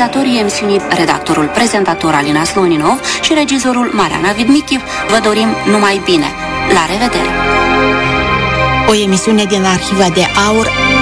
Realizatorii emisiunii, redactorul prezentator Alina Sloninov și regizorul Mariana Vidmichiv, vă dorim numai bine. La revedere! O emisiune din Arhiva de Aur